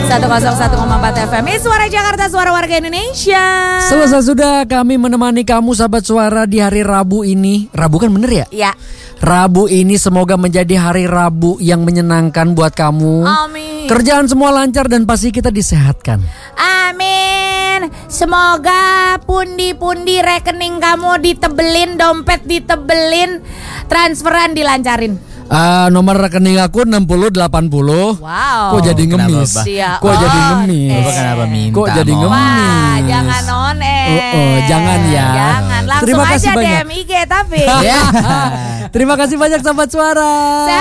101,4 FM. Ini Suara Jakarta, suara warga Indonesia. Selesai sudah kami menemani kamu sahabat suara di hari Rabu ini. Rabu kan bener ya? Ya. Rabu ini semoga menjadi hari Rabu yang menyenangkan buat kamu. Amin. Kerjaan semua lancar dan pasti kita disehatkan. Amin. Semoga pundi-pundi rekening kamu ditebelin, dompet ditebelin, transferan dilancarin. Nomor rekening aku 6080. Wow. Kok jadi ngemis? Kok jadi ngemis? Bapak kenapa minta? Kok jadi Mo? ngemis? Wah, jangan on jangan ya. Jangan, langsung Terima aja kasih banyak. DM IG tapi. Terima kasih banyak sahabat suara.